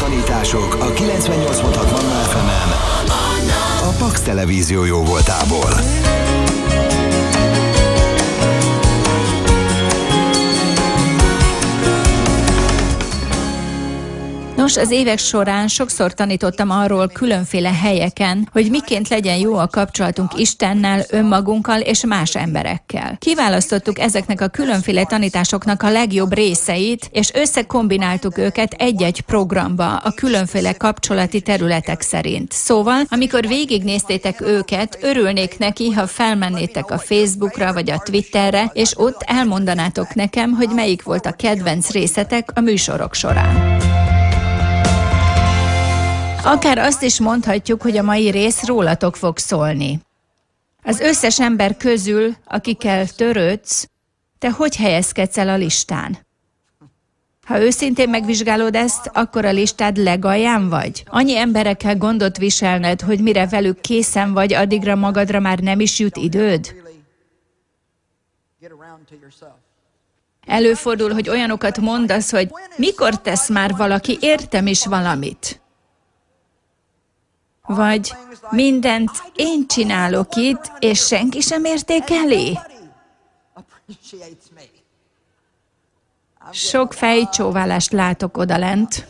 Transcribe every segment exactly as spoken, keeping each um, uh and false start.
tanítások a kilencvennyolc pont hat Manna ef emen a Pax Televízió jóvoltából. Nos, az évek során sokszor tanítottam arról különféle helyeken, hogy miként legyen jó a kapcsolatunk Istennel, önmagunkkal és más emberekkel. Kiválasztottuk ezeknek a különféle tanításoknak a legjobb részeit, és összekombináltuk őket egy-egy programba a különféle kapcsolati területek szerint. Szóval, amikor végignéztétek őket, örülnék neki, ha felmennétek a Facebookra vagy a Twitterre, és ott elmondanátok nekem, hogy melyik volt a kedvenc részetek a műsorok során. Akár azt is mondhatjuk, hogy a mai rész rólatok fog szólni. Az összes ember közül, akikkel törődsz, te hogy helyezkedsz el a listán? Ha őszintén megvizsgálod ezt, akkor a listád legalján vagy? Annyi emberekkel gondot viselned, hogy mire velük készen vagy, addigra magadra már nem is jut időd? Előfordul, hogy olyanokat mondasz, hogy mikor tesz már valaki értem is valamit? Vagy mindent én csinálok itt, és senki sem értékeli? Sok fejcsóválást látok odalent.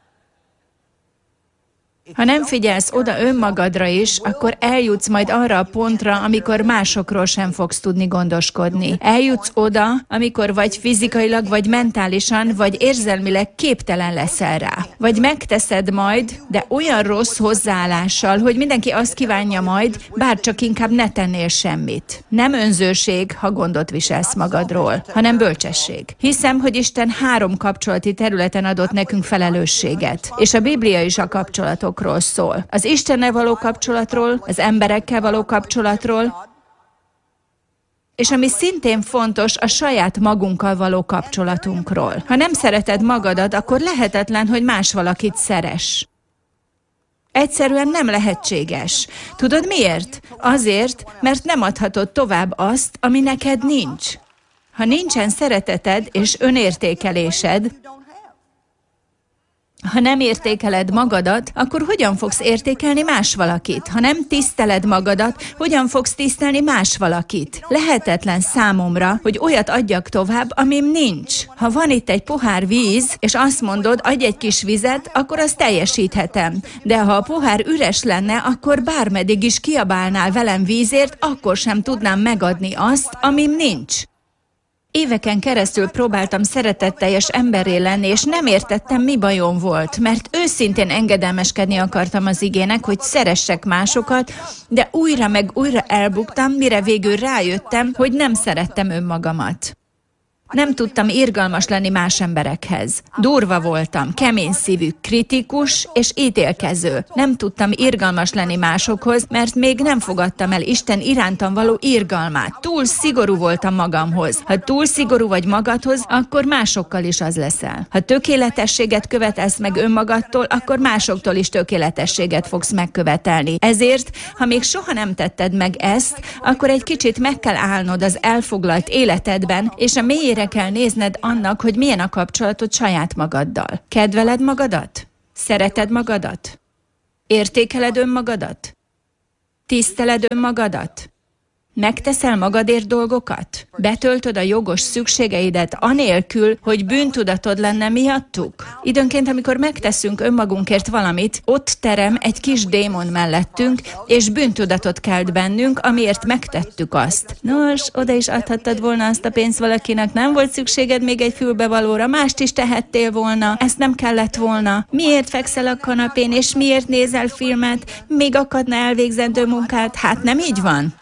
Ha nem figyelsz oda önmagadra is, akkor eljutsz majd arra a pontra, amikor másokról sem fogsz tudni gondoskodni. Eljutsz oda, amikor vagy fizikailag, vagy mentálisan, vagy érzelmileg képtelen leszel rá. Vagy megteszed majd, de olyan rossz hozzáállással, hogy mindenki azt kívánja majd, bárcsak inkább ne tennél semmit. Nem önzőség, ha gondot viselsz magadról, hanem bölcsesség. Hiszem, hogy Isten három kapcsolati területen adott nekünk felelősséget, és a Biblia is a kapcsolatok szól. Az Istennel való kapcsolatról, az emberekkel való kapcsolatról, és ami szintén fontos, a saját magunkkal való kapcsolatunkról. Ha nem szereted magadat, akkor lehetetlen, hogy más valakit szeress. Egyszerűen nem lehetséges. Tudod miért? Azért, mert nem adhatod tovább azt, ami neked nincs. Ha nincsen szereteted és önértékelésed, ha nem értékeled magadat, akkor hogyan fogsz értékelni más valakit? Ha nem tiszteled magadat, hogyan fogsz tisztelni más valakit? Lehetetlen számomra, hogy olyat adjak tovább, amim nincs. Ha van itt egy pohár víz, és azt mondod, adj egy kis vizet, akkor azt teljesíthetem. De ha a pohár üres lenne, akkor bármeddig is kiabálnál velem vízért, akkor sem tudnám megadni azt, amim nincs. Éveken keresztül próbáltam szeretetteljes emberré lenni, és nem értettem, mi bajom volt, mert őszintén engedelmeskedni akartam az igének, hogy szeressek másokat, de újra meg újra elbuktam, mire végül rájöttem, hogy nem szerettem önmagamat. Nem tudtam irgalmas lenni más emberekhez. Durva voltam, kemény szívű, kritikus és ítélkező. Nem tudtam irgalmas lenni másokhoz, mert még nem fogadtam el Isten irántam való irgalmát. Túl szigorú voltam magamhoz. Ha túl szigorú vagy magadhoz, akkor másokkal is az leszel. Ha tökéletességet követelsz meg önmagadtól, akkor másoktól is tökéletességet fogsz megkövetelni. Ezért, ha még soha nem tetted meg ezt, akkor egy kicsit meg kell állnod az elfoglalt életedben, és a mélyére kell nézned annak, hogy milyen a kapcsolatod saját magaddal. Kedveled magadat? Szereted magadat? Értékeled önmagadat? Tiszteled önmagadat? Megteszel magadért dolgokat? Betöltöd a jogos szükségeidet anélkül, hogy bűntudatod lenne miattuk? Időnként, amikor megteszünk önmagunkért valamit, ott terem egy kis démon mellettünk, és bűntudatot kelt bennünk, amiért megtettük azt. Nos, oda is adhattad volna azt a pénzt valakinek, nem volt szükséged még egy fülbevalóra, mást is tehettél volna, ezt nem kellett volna. Miért fekszel a kanapén, és miért nézel filmet? Még akadna elvégzendő munkát? Hát nem így van?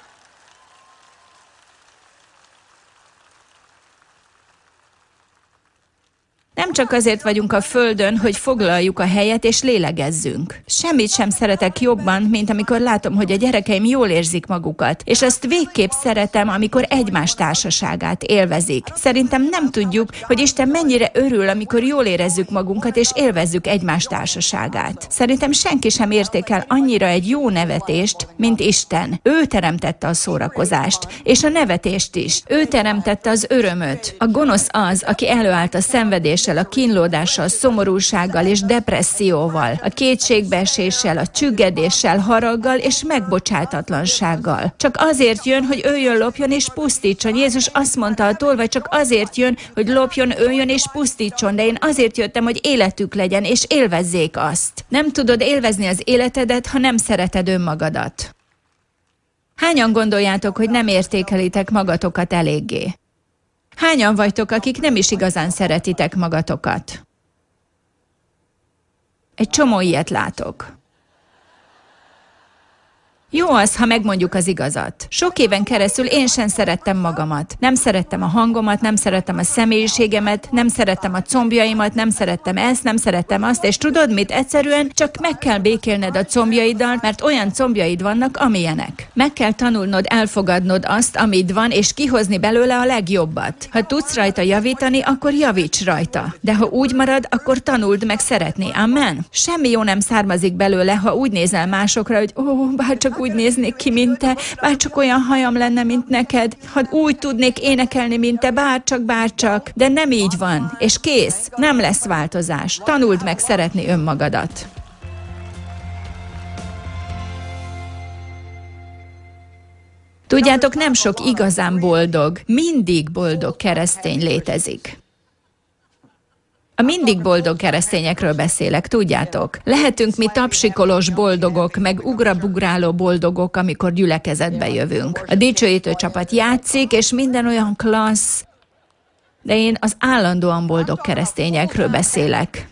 Nem csak azért vagyunk a Földön, hogy foglaljuk a helyet és lélegezzünk. Semmit sem szeretek jobban, mint amikor látom, hogy a gyerekeim jól érzik magukat, és azt végképp szeretem, amikor egymás társaságát élvezik. Szerintem nem tudjuk, hogy Isten mennyire örül, amikor jól érezzük magunkat és élvezzük egymás társaságát. Szerintem senki sem értékel annyira egy jó nevetést, mint Isten. Ő teremtette a szórakozást, és a nevetést is. Ő teremtette az örömöt. A gonosz az, aki előállt a szenvedéssel, a a kínlódással, szomorúsággal és depresszióval, a kétségbeeséssel, a csüggedéssel, haraggal és megbocsátatlansággal. Csak azért jön, hogy öljön, lopjon és pusztítson. Jézus azt mondta a tolvaj, csak azért jön, hogy lopjon, öljön és pusztítson, de én azért jöttem, hogy életük legyen, és élvezzék azt. Nem tudod élvezni az életedet, ha nem szereted önmagadat. Hányan gondoljátok, hogy nem értékelitek magatokat eléggé? Hányan vagytok, akik nem is igazán szeretitek magatokat? Egy csomó ilyet látok. Jó az, ha megmondjuk az igazat. Sok éven keresztül én sem szerettem magamat. Nem szerettem a hangomat, nem szerettem a személyiségemet, nem szerettem a combjaimat, nem szerettem ezt, nem szerettem azt, és tudod mit? Egyszerűen csak meg kell békélned a combjaiddal, mert olyan combjaid vannak, amilyenek. Meg kell tanulnod, elfogadnod azt, amit van, és kihozni belőle a legjobbat. Ha tudsz rajta javítani, akkor javíts rajta. De ha úgy marad, akkor tanuld meg szeretni. Amen? Semmi jó nem származik belőle, ha úgy nézel másokra, hogy ó, bár csak úgy néznék ki, mint te, bár csak olyan hajam lenne, mint neked, ha úgy tudnék énekelni, mint te, bárcsak, bárcsak, de nem így van, és kész, nem lesz változás. Tanuld meg szeretni önmagadat. Tudjátok, nem sok igazán boldog, mindig boldog keresztény létezik. A mindig boldog keresztényekről beszélek, tudjátok? Lehetünk mi tapsikolós boldogok, meg ugrabugráló boldogok, amikor gyülekezetbe jövünk. A dicsőítő csapat játszik, és minden olyan klassz, de én az állandóan boldog keresztényekről beszélek.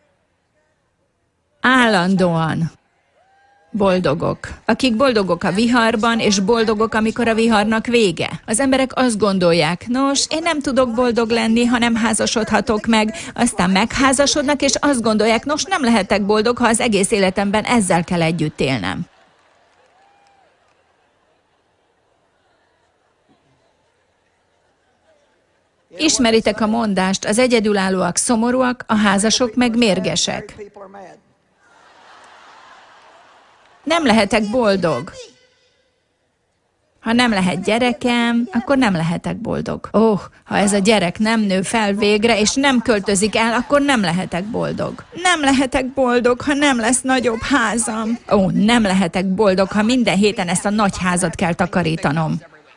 Állandóan boldogok. Akik boldogok a viharban, és boldogok, amikor a viharnak vége. Az emberek azt gondolják, nos, én nem tudok boldog lenni, ha nem házasodhatok meg, aztán megházasodnak, és azt gondolják, nos, nem lehetek boldog, ha az egész életemben ezzel kell együtt élnem. Ismeritek a mondást, az egyedülállóak szomorúak, a házasok meg mérgesek. Nem lehetek boldog. Ha nem lehet gyerekem, akkor nem lehetek boldog. Ó, oh, ha ez a gyerek nem nő fel végre, és nem költözik el, akkor nem lehetek boldog. Nem lehetek boldog, ha nem lesz nagyobb házam. Ó, oh, nem lehetek boldog, ha minden héten ezt a nagy házat kell takarítanom.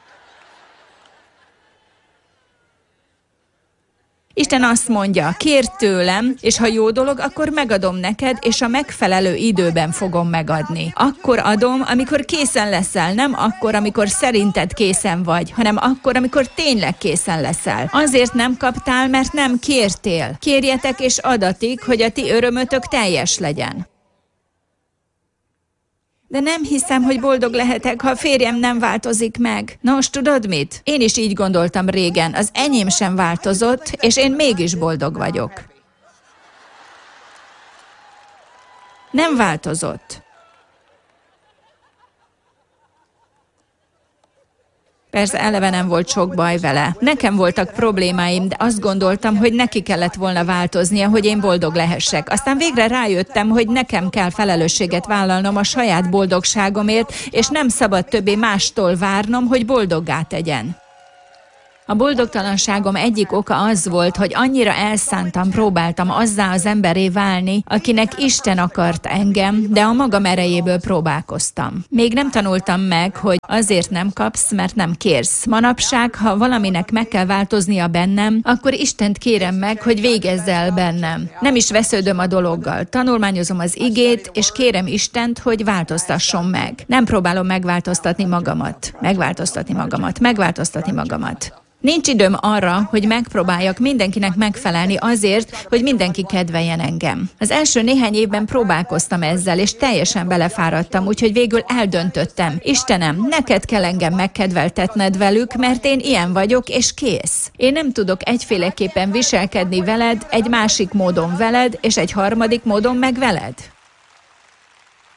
Isten azt mondja, kérd tőlem, és ha jó dolog, akkor megadom neked, és a megfelelő időben fogom megadni. Akkor adom, amikor készen leszel, nem akkor, amikor szerinted készen vagy, hanem akkor, amikor tényleg készen leszel. Azért nem kaptál, mert nem kértél. Kérjetek és adatik, hogy a ti örömötök teljes legyen. De nem hiszem, hogy boldog lehetek, ha a férjem nem változik meg. Nos, tudod mit? Én is így gondoltam régen. Az enyém sem változott, és én mégis boldog vagyok. Nem változott. Persze eleve nem volt sok baj vele. Nekem voltak problémáim, de azt gondoltam, hogy neki kellett volna változnia, hogy én boldog lehessek. Aztán végre rájöttem, hogy nekem kell felelősséget vállalnom a saját boldogságomért, és nem szabad többé mástól várnom, hogy boldoggá tegyen. A boldogtalanságom egyik oka az volt, hogy annyira elszántam, próbáltam azzá az emberré válni, akinek Isten akart engem, de a magam erejéből próbálkoztam. Még nem tanultam meg, hogy azért nem kapsz, mert nem kérsz. Manapság, ha valaminek meg kell változnia bennem, akkor Istent kérem meg, hogy végezz el bennem. Nem is vesződöm a dologgal. Tanulmányozom az igét, és kérem Istent, hogy változtasson meg. Nem próbálom megváltoztatni magamat. Megváltoztatni magamat. Megváltoztatni magamat. Nincs időm arra, hogy megpróbáljak mindenkinek megfelelni azért, hogy mindenki kedveljen engem. Az első néhány évben próbálkoztam ezzel, és teljesen belefáradtam, úgyhogy végül eldöntöttem. Istenem, neked kell engem megkedveltetned velük, mert én ilyen vagyok, és kész. Én nem tudok egyféleképpen viselkedni veled, egy másik módon veled, és egy harmadik módon meg veled.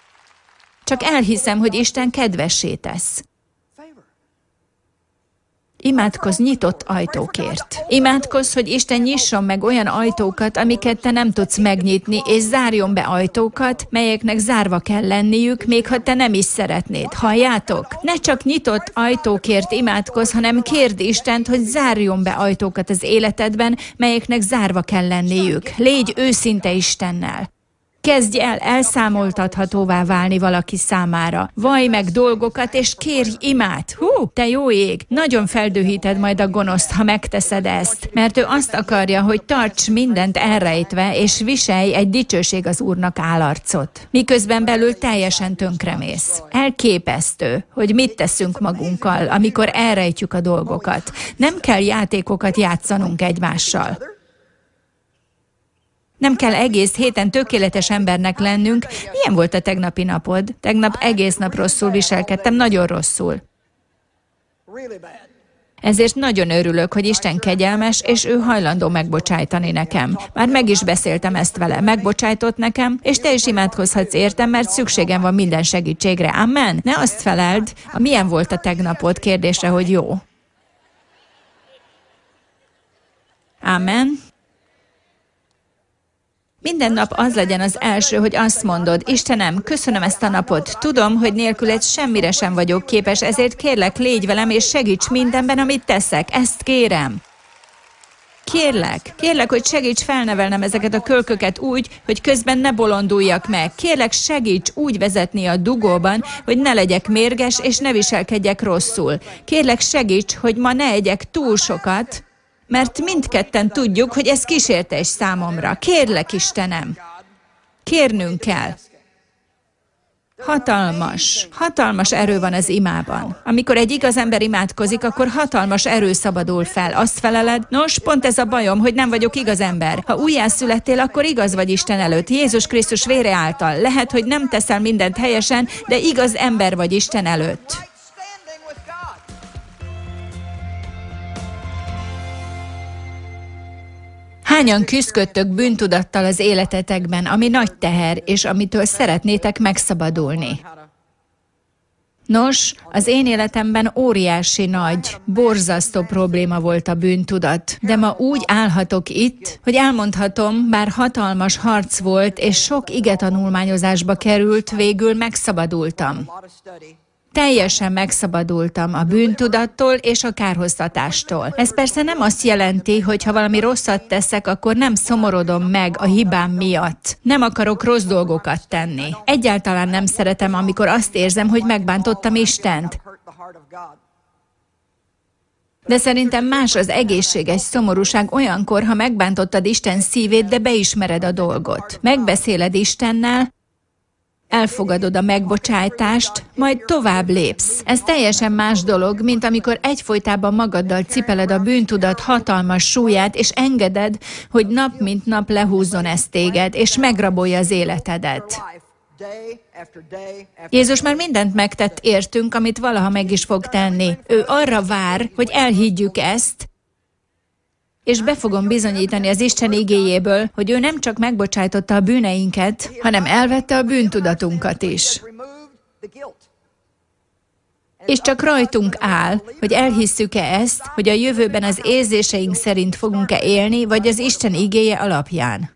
Csak elhiszem, hogy Isten kedvessé tesz. Imádkozz nyitott ajtókért. Imádkozz, hogy Isten nyisson meg olyan ajtókat, amiket te nem tudsz megnyitni, és zárjon be ajtókat, melyeknek zárva kell lenniük, még ha te nem is szeretnéd. Halljátok? Ne csak nyitott ajtókért imádkozz, hanem kérd Istent, hogy zárjon be ajtókat az életedben, melyeknek zárva kell lenniük. Légy őszinte Istennel. Kezdj el elszámoltathatóvá válni valaki számára. Vallj meg dolgokat, és kérj imát. Hú, te jó ég! Nagyon feldühíted majd a gonoszt, ha megteszed ezt, mert ő azt akarja, hogy tarts mindent elrejtve, és viselj egy dicsőség az Úrnak álarcot. Miközben belül teljesen tönkremész. Elképesztő, hogy mit teszünk magunkkal, amikor elrejtjük a dolgokat. Nem kell játékokat játszanunk egymással. Nem kell egész héten tökéletes embernek lennünk. Milyen volt a tegnapi napod? Tegnap egész nap rosszul viselkedtem, nagyon rosszul. Ezért nagyon örülök, hogy Isten kegyelmes, és ő hajlandó megbocsájtani nekem. Már meg is beszéltem ezt vele, megbocsájtott nekem, és te is imádkozhatsz értem, mert szükségem van minden segítségre. Amen? Ne azt feleld, a milyen volt a tegnapod kérdésre, hogy jó. Amen. Minden nap az legyen az első, hogy azt mondod, Istenem, köszönöm ezt a napot. Tudom, hogy nélküled semmire sem vagyok képes, ezért kérlek, légy velem, és segíts mindenben, amit teszek. Ezt kérem. Kérlek, kérlek, hogy segíts felnevelnem ezeket a kölköket úgy, hogy közben ne bolonduljak meg. Kérlek, segíts úgy vezetni a dugóban, hogy ne legyek mérges, és ne viselkedjek rosszul. Kérlek, segíts, hogy ma ne egyek túl sokat, mert mindketten tudjuk, hogy ez kísértés számomra. Kérlek, Istenem! Kérnünk kell. Hatalmas, hatalmas erő van az imában. Amikor egy igaz ember imádkozik, akkor hatalmas erő szabadul fel. Azt feleled, nos, pont ez a bajom, hogy nem vagyok igaz ember. Ha újjászülettél, akkor igaz vagy Isten előtt, Jézus Krisztus vére által. Lehet, hogy nem teszel mindent helyesen, de igaz ember vagy Isten előtt. Hányan küzdködtök bűntudattal az életetekben, ami nagy teher, és amitől szeretnétek megszabadulni? Nos, az én életemben óriási nagy, borzasztó probléma volt a bűntudat, de ma úgy állhatok itt, hogy elmondhatom, bár hatalmas harc volt, és sok igetanulmányozásba került, végül megszabadultam. Teljesen megszabadultam a bűntudattól és a kárhoztatástól. Ez persze nem azt jelenti, hogy ha valami rosszat teszek, akkor nem szomorodom meg a hibám miatt. Nem akarok rossz dolgokat tenni. Egyáltalán nem szeretem, amikor azt érzem, hogy megbántottam Istent. De szerintem más az egészséges szomorúság olyankor, ha megbántottad Isten szívét, de beismered a dolgot. Megbeszéled Istennel, elfogadod a megbocsájtást, majd tovább lépsz. Ez teljesen más dolog, mint amikor egyfolytában magaddal cipeled a bűntudat hatalmas súlyát, és engeded, hogy nap mint nap lehúzzon ez téged, és megrabolja az életedet. Jézus már mindent megtett értünk, amit valaha meg is fog tenni. Ő arra vár, hogy elhiggyük ezt, és be fogom bizonyítani az Isten igéjéből, hogy ő nem csak megbocsájtotta a bűneinket, hanem elvette a bűntudatunkat is. És csak rajtunk áll, hogy elhisszük-e ezt, hogy a jövőben az érzéseink szerint fogunk-e élni, vagy az Isten igéje alapján.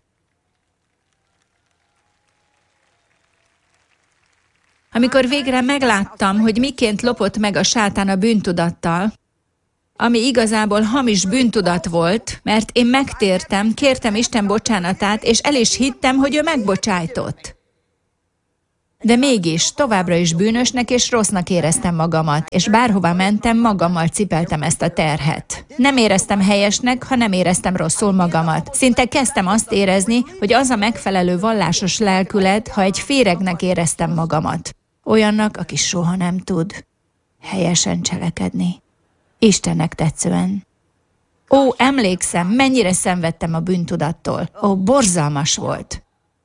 Amikor végre megláttam, hogy miként lopott meg a sátán a bűntudattal, ami igazából hamis bűntudat volt, mert én megtértem, kértem Isten bocsánatát, és el is hittem, hogy ő megbocsájtott. De mégis továbbra is bűnösnek és rossznak éreztem magamat, és bárhova mentem, magammal cipeltem ezt a terhet. Nem éreztem helyesnek, ha nem éreztem rosszul magamat. Szinte kezdtem azt érezni, hogy az a megfelelő vallásos lelkület, ha egy féregnek éreztem magamat. Olyannak, aki soha nem tud helyesen cselekedni. Istennek tetszően. Ó, emlékszem, mennyire szenvedtem a bűntudattól. Ó, borzalmas volt.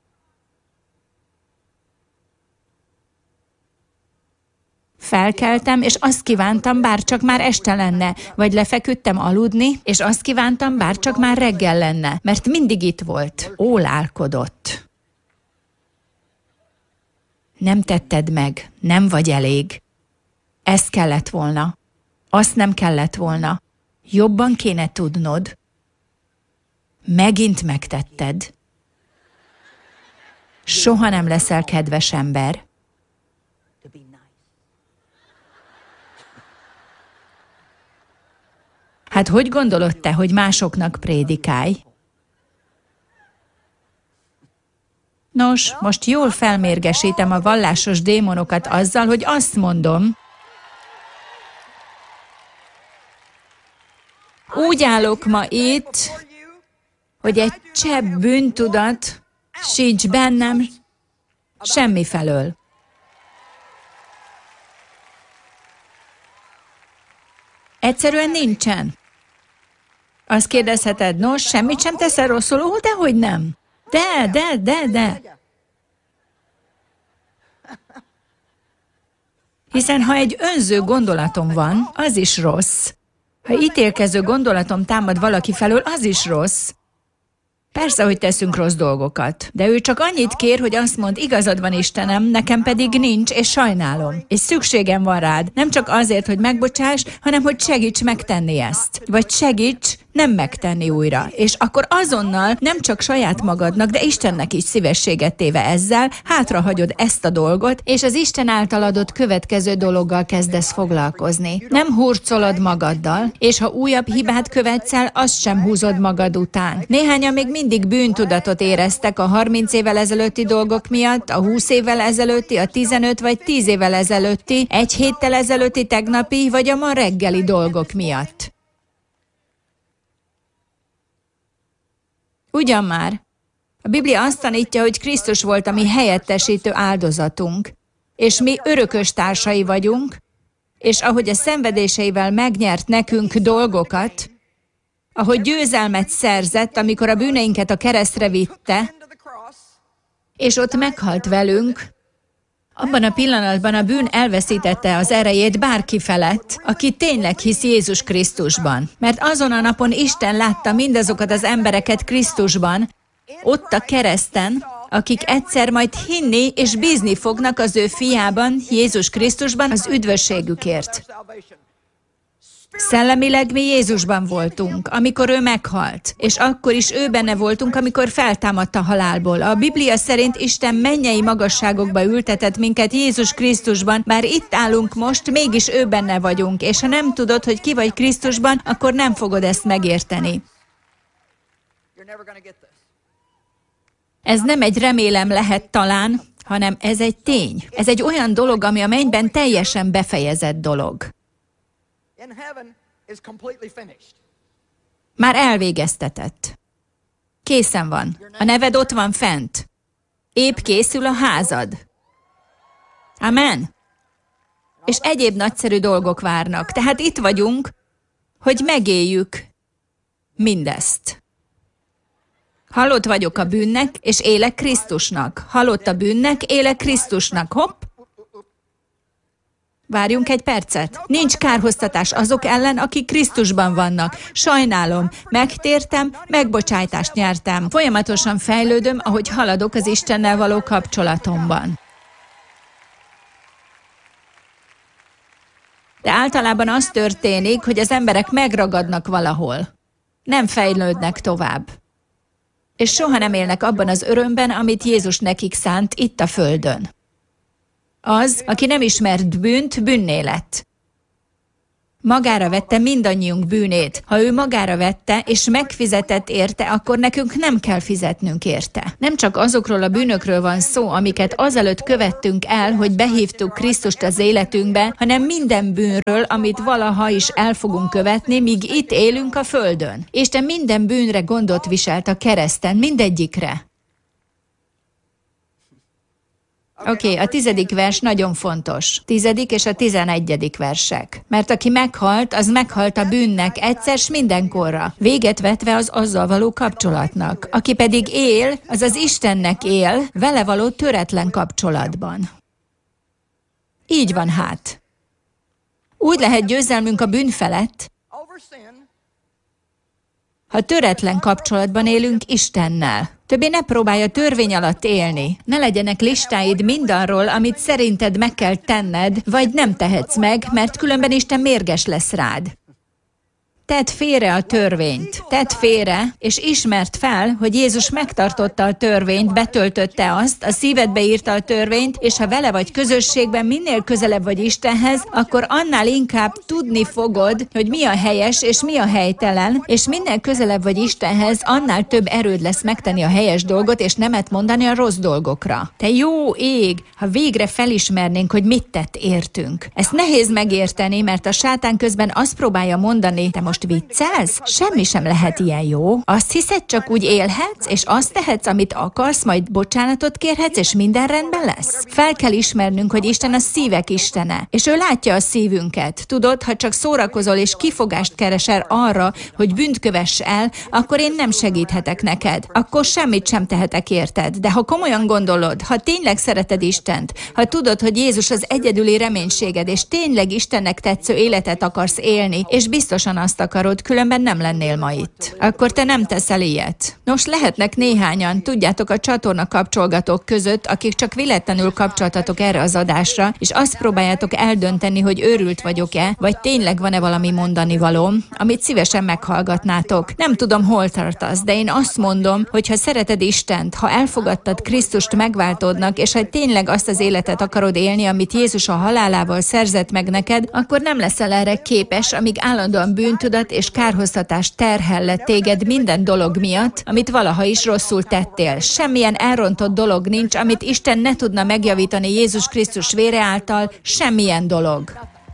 Felkeltem, és azt kívántam, bár csak már este lenne, vagy lefeküdtem aludni, és azt kívántam, bár csak már reggel lenne, mert mindig itt volt, ólálkodott. Nem tetted meg, nem vagy elég. Ez kellett volna. Azt nem kellett volna. Jobban kéne tudnod. Megint megtetted. Soha nem leszel kedves ember. Hát hogy gondolod te, hogy másoknak prédikálj? Nos, most jól felmérgesítem a vallásos démonokat azzal, hogy azt mondom, úgy állok ma itt, hogy egy csepp bűntudat sincs bennem semmifelől. Egyszerűen nincsen. Azt kérdezheted, nos, semmit sem teszel rosszul, ó, dehogy nem. De, de, de, de. Hiszen ha egy önző gondolatom van, az is rossz. Ha ítélkező gondolatom támad valaki felől, az is rossz. Persze, hogy teszünk rossz dolgokat, de ő csak annyit kér, hogy azt mond, igazad van Istenem, nekem pedig nincs, és sajnálom. És szükségem van rád, nem csak azért, hogy megbocsáss, hanem hogy segíts megtenni ezt. Vagy segíts nem megtenni újra. És akkor azonnal nem csak saját magadnak, de Istennek is szívességet téve ezzel, hátrahagyod ezt a dolgot, és az Isten által adott következő dologgal kezdesz foglalkozni. Nem hurcolod magaddal, és ha újabb hibát követsz el, azt sem húzod magad után. Néhányan még mindig bűntudatot éreztek a harminc évvel ezelőtti dolgok miatt, a húsz évvel ezelőtti, a tizenöt vagy tíz évvel ezelőtti, egy héttel ezelőtti, tegnapi vagy a ma reggeli dolgok miatt. Ugyan már, a Biblia azt tanítja, hogy Krisztus volt a mi helyettesítő áldozatunk, és mi örökös társai vagyunk, és ahogy a szenvedéseivel megnyert nekünk dolgokat, ahogy győzelmet szerzett, amikor a bűneinket a keresztre vitte, és ott meghalt velünk, abban a pillanatban a bűn elveszítette az erejét bárki felett, aki tényleg hisz Jézus Krisztusban. Mert azon a napon Isten látta mindazokat az embereket Krisztusban, ott a kereszten, akik egyszer majd hinni és bízni fognak az ő fiában, Jézus Krisztusban az üdvösségükért. Szellemileg mi Jézusban voltunk, amikor ő meghalt, és akkor is ő benne voltunk, amikor feltámadt a halálból. A Biblia szerint Isten mennyei magasságokba ültetett minket Jézus Krisztusban, bár itt állunk most, mégis ő benne vagyunk, és ha nem tudod, hogy ki vagy Krisztusban, akkor nem fogod ezt megérteni. Ez nem egy remélem lehet talán, hanem ez egy tény. Ez egy olyan dolog, ami a mennyben teljesen befejezett dolog. Már elvégeztetett. Készen van. A neved ott van fent. Épp készül a házad. Amen. És egyéb nagyszerű dolgok várnak. Tehát itt vagyunk, hogy megéljük mindezt. Halott vagyok a bűnnek, és élek Krisztusnak. Halott a bűnnek, élek Krisztusnak. Hopp! Várjunk egy percet. Nincs kárhoztatás azok ellen, akik Krisztusban vannak. Sajnálom, megtértem, megbocsájtást nyertem. Folyamatosan fejlődöm, ahogy haladok az Istennel való kapcsolatomban. De általában az történik, hogy az emberek megragadnak valahol. Nem fejlődnek tovább. És soha nem élnek abban az örömben, amit Jézus nekik szánt itt a földön. Az, aki nem ismert bűnt, bűnné lett. Magára vette mindannyiunk bűnét. Ha ő magára vette, és megfizetett érte, akkor nekünk nem kell fizetnünk érte. Nem csak azokról a bűnökről van szó, amiket azelőtt követtünk el, hogy behívtuk Krisztust az életünkbe, hanem minden bűnről, amit valaha is el fogunk követni, míg itt élünk a földön. Isten minden bűnre gondot viselt a kereszten, mindegyikre. Oké, okay, a tizedik vers nagyon fontos. Tizedik és a tizenegyedik versek. Mert aki meghalt, az meghalt a bűnnek egyszer s mindenkorra, véget vetve az azzal való kapcsolatnak. Aki pedig él, az az Istennek él, vele való töretlen kapcsolatban. Így van hát. Úgy lehet győzelmünk a bűn felett, ha töretlen kapcsolatban élünk Istennel. Többé ne próbálj a törvény alatt élni. Ne legyenek listáid mindarról, amit szerinted meg kell tenned, vagy nem tehetsz meg, mert különben Isten mérges lesz rád. Tedd félre a törvényt. Tedd félre, és ismerd fel, hogy Jézus megtartotta a törvényt, betöltötte azt, a szívedbe írta a törvényt, és ha vele vagy közösségben, minél közelebb vagy Istenhez, akkor annál inkább tudni fogod, hogy mi a helyes és mi a helytelen, és minél közelebb vagy Istenhez, annál több erőd lesz megtenni a helyes dolgot, és nemet mondani a rossz dolgokra. Te jó ég, ha végre felismernénk, hogy mit tett értünk. Ezt nehéz megérteni, mert a sátán közben azt próbálja mondani, te most viccelsz? Semmi sem lehet ilyen jó. Azt hiszed, csak úgy élhetsz, és azt tehetsz, amit akarsz, majd bocsánatot kérhetsz, és minden rendben lesz? Fel kell ismernünk, hogy Isten a szívek istene, és ő látja a szívünket. Tudod, ha csak szórakozol és kifogást keresel arra, hogy bűnt kövess el, akkor én nem segíthetek neked. Akkor semmit sem tehetek érted. De ha komolyan gondolod, ha tényleg szereted Istent, ha tudod, hogy Jézus az egyedüli reménységed, és tényleg Istennek tetsző életet akarsz élni, és biztosan azt akarod, különben nem lennél ma itt. Akkor te nem teszel ilyet. Nos, lehetnek néhányan, tudjátok, a csatorna kapcsolgatók között, akik csak véletlenül kapcsoltatok erre az adásra, és azt próbáljátok eldönteni, hogy őrült vagyok-e, vagy tényleg van-e valami mondani valóm, amit szívesen meghallgatnátok. Nem tudom, hol tartasz, de én azt mondom, hogy ha szereted Istent, ha elfogadtad Krisztust megváltódnak, és ha tényleg azt az életet akarod élni, amit Jézus a halálával szerzett meg neked, akkor nem leszel erre képes, amíg állandóan bűntudat és kárhoztatás terhel téged minden dolog miatt, amit valaha is rosszul tettél. Semmilyen elrontott dolog nincs, amit Isten ne tudna megjavítani Jézus Krisztus vére által, semmilyen dolog.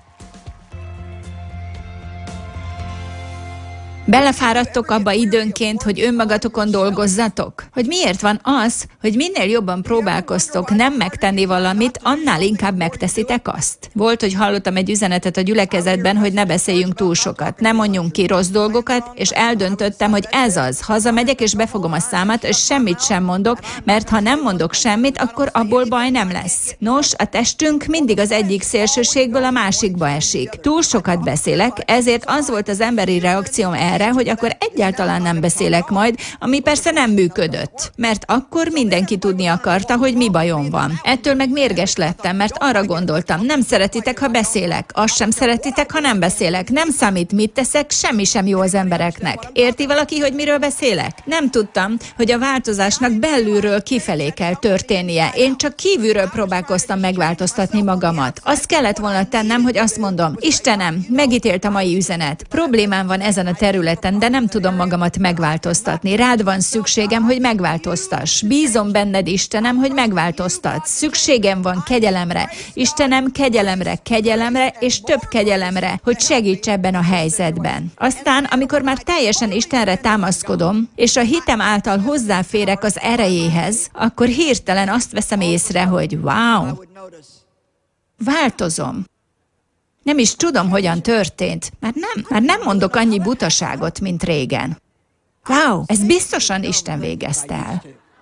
Belefáradtok abba időnként, hogy önmagatokon dolgozzatok? Hogy miért van az, hogy minél jobban próbálkoztok nem megtenni valamit, annál inkább megteszitek azt? Volt, hogy hallottam egy üzenetet a gyülekezetben, hogy ne beszéljünk túl sokat, ne mondjunk ki rossz dolgokat, és eldöntöttem, hogy ez az. Hazamegyek, és befogom a számat, és semmit sem mondok, mert ha nem mondok semmit, akkor abból baj nem lesz. Nos, a testünk mindig az egyik szélsőségből a másikba esik. Túl sokat beszélek, ezért az volt az emberi reakcióm erre, hogy akkor egyáltalán nem beszélek majd, ami persze nem működött. Mert akkor mindenki tudni akarta, hogy mi bajom van. Ettől meg mérges lettem, mert arra gondoltam, nem szeretitek, ha beszélek. Azt sem szeretitek, ha nem beszélek. Nem számít, mit teszek, semmi sem jó az embereknek. Érti valaki, hogy miről beszélek? Nem tudtam, hogy a változásnak belülről kifelé kell történnie. Én csak kívülről próbálkoztam megváltoztatni magamat. Azt kellett volna tennem, hogy azt mondom, Istenem, megítélt a mai üzenet. Problémám van ezen a területen, de nem tudom magamat megváltoztatni. Rád van szükségem, hogy megváltoztass. Bízom benned, Istenem, hogy megváltoztatsz. Szükségem van kegyelemre. Istenem, kegyelemre, kegyelemre és több kegyelemre, hogy segíts ebben a helyzetben. Aztán, amikor már teljesen Istenre támaszkodom, és a hitem által hozzáférek az erejéhez, akkor hirtelen azt veszem észre, hogy wow, változom. Nem is tudom, hogyan történt. Már nem, már nem mondok annyi butaságot, mint régen. Wow, ez biztosan Isten végezte el.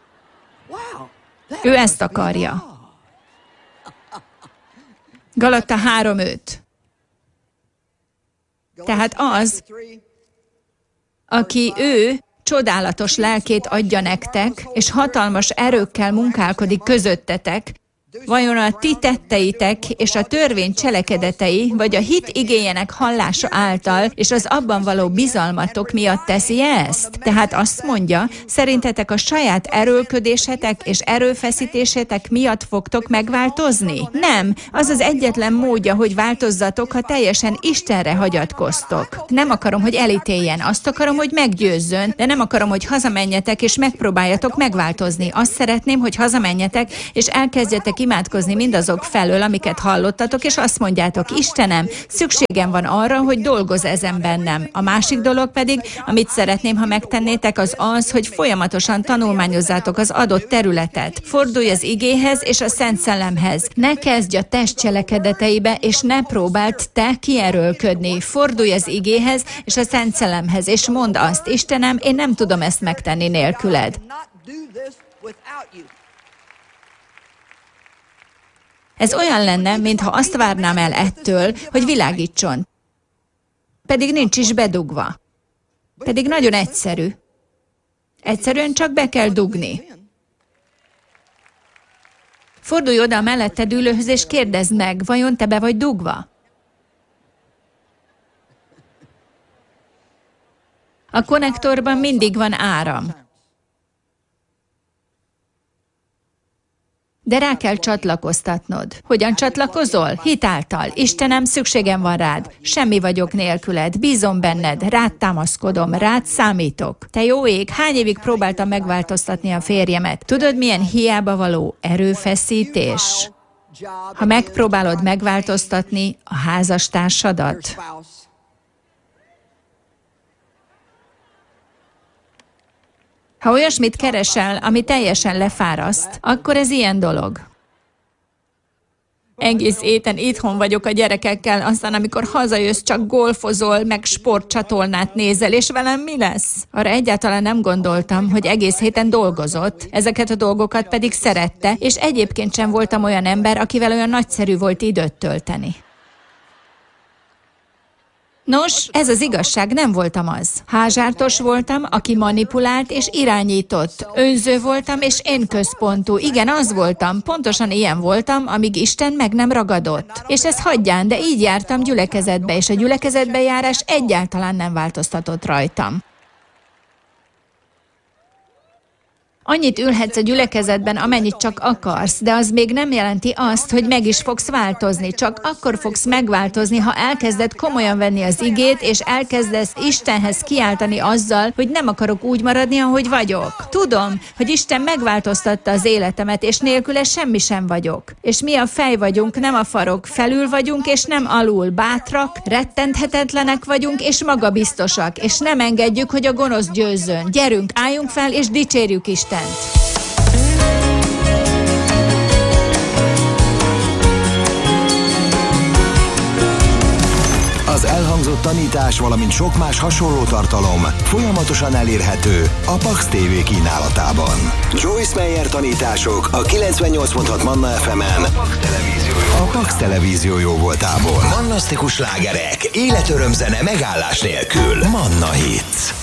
Ő ezt akarja. Galatta három öt. Tehát az, aki ő csodálatos lelkét adja nektek, és hatalmas erőkkel munkálkodik közöttetek, vajon a ti tetteitek és a törvény cselekedetei, vagy a hit igényének hallása által, és az abban való bizalmatok miatt teszi ezt? Tehát azt mondja, szerintetek a saját erőlködésetek és erőfeszítésetek miatt fogtok megváltozni? Nem, az az egyetlen módja, hogy változzatok, ha teljesen Istenre hagyatkoztok. Nem akarom, hogy elítéljen, azt akarom, hogy meggyőzzön, de nem akarom, hogy hazamenjetek és megpróbáljatok megváltozni. Azt szeretném, hogy hazamenjetek és elkezdjetek imádkozni mindazok felől, amiket hallottatok, és azt mondjátok, Istenem, szükségem van arra, hogy dolgozz ezen bennem. A másik dolog pedig, amit szeretném, ha megtennétek, az az, hogy folyamatosan tanulmányozzátok az adott területet. Fordulj az igéhez és a Szent Szellemhez. Ne kezdj a test cselekedeteibe, és ne próbáld te kierőlködni. Fordulj az igéhez és a Szent Szellemhez, és mondd azt, Istenem, én nem tudom ezt megtenni nélküled. Ez olyan lenne, mintha azt várnám el ettől, hogy világítson. Pedig nincs is bedugva. Pedig nagyon egyszerű. Egyszerűen csak be kell dugni. Fordulj oda a melletted ülőhöz, és kérdezd meg, vajon te be vagy dugva? A konnektorban mindig van áram. De rá kell csatlakoztatnod. Hogyan csatlakozol? Hitáltal. Istenem, szükségem van rád. Semmi vagyok nélküled. Bízom benned. Rád támaszkodom. Rád számítok. Te jó ég, hány évig próbáltam megváltoztatni a férjemet? Tudod, milyen hiába való erőfeszítés? Ha megpróbálod megváltoztatni a házastársadat. Ha olyasmit keresel, ami teljesen lefáraszt, akkor ez ilyen dolog. Egész éten itthon vagyok a gyerekekkel, aztán amikor hazajössz, csak golfozol, meg sportcsatornát nézel, és velem mi lesz? Arra egyáltalán nem gondoltam, hogy egész héten dolgozott, ezeket a dolgokat pedig szerette, és egyébként sem voltam olyan ember, akivel olyan nagyszerű volt időt tölteni. Nos, ez az igazság, nem voltam az. Házsártos voltam, aki manipulált és irányított. Önző voltam és én központú. Igen, az voltam. Pontosan ilyen voltam, amíg Isten meg nem ragadott. És ez hagyján, de így jártam gyülekezetbe, és a gyülekezetbe járás egyáltalán nem változtatott rajtam. Annyit ülhetsz a gyülekezetben, amennyit csak akarsz, de az még nem jelenti azt, hogy meg is fogsz változni. Csak akkor fogsz megváltozni, ha elkezded komolyan venni az igét, és elkezdesz Istenhez kiáltani azzal, hogy nem akarok úgy maradni, ahogy vagyok. Tudom, hogy Isten megváltoztatta az életemet, és nélküle semmi sem vagyok. És mi a fej vagyunk, nem a farok. Felül vagyunk, és nem alul. Bátrak, rettenthetetlenek vagyunk, és magabiztosak, és nem engedjük, hogy a gonosz győzzön. Gyerünk, álljunk fel, és dicsérjük Istent. Az elhangzott tanítás, valamint sok más hasonló tartalom folyamatosan elérhető a Pax té vé kínálatában. Joyce Meyer tanítások a kilencvennyolc pont hat Manna ef emen a Pax televízió voltából. Mannasztikus slágerek, életörömzene megállás nélkül. Manna Hits.